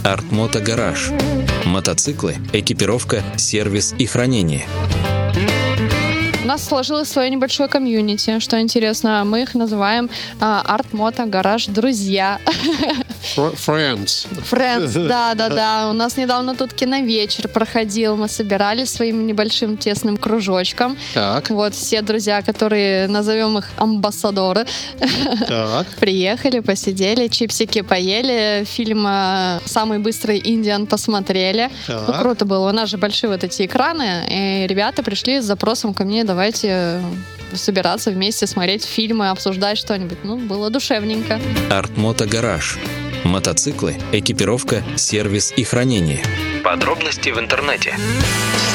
Артмото Гараж. Мотоциклы, экипировка, сервис и хранение. У нас сложилось свое небольшое комьюнити, что интересно. Мы их называем Артмото Гараж Друзья. Friends. Friends, да. У нас недавно тут киновечер проходил. Мы собирались своим небольшим тесным кружочком. Так. Вот все друзья, которые, назовем их амбассадоры, Так. приехали, посидели, чипсики поели, фильм «Самый быстрый Индиан» посмотрели. Так. Ну, круто было. У нас же большие вот эти экраны, и ребята пришли с запросом ко мне: давайте собираться вместе, смотреть фильмы, обсуждать что-нибудь. Ну, было душевненько. Артмото Гараж. Мотоциклы, экипировка, сервис и хранение. Подробности в интернете.